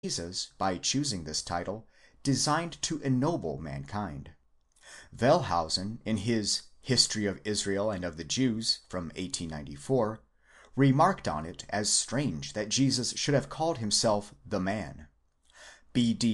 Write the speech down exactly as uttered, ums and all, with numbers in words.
Jesus, by choosing this title, designed to ennoble mankind. Wellhausen, in his History of Israel and of the Jews, from eighteen ninety-four, remarked on it as strange that Jesus should have called himself the Man. B. D.